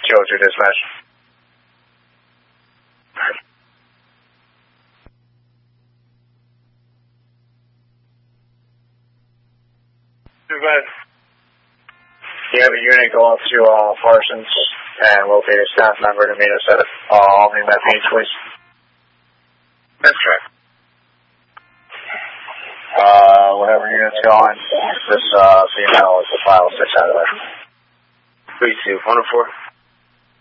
Joe to dispatch. You have a unit go up to Parsons and locate a staff member to meet us at Albany Met Page, please. That's correct. Whatever unit's going, this female is the file 6 out of there. 32, 104.